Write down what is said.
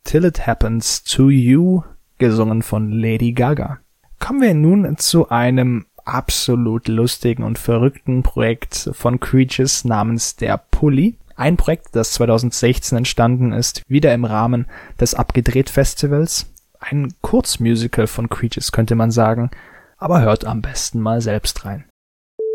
Till It Happens to You, gesungen von Lady Gaga. Kommen wir nun zu einem absolut lustigen und verrückten Projekt von Creatures namens Der Pulli. Ein Projekt, das 2016 entstanden ist, wieder im Rahmen des Abgedreht-Festivals. Ein Kurzmusical von Creatures, könnte man sagen, aber hört am besten mal selbst rein.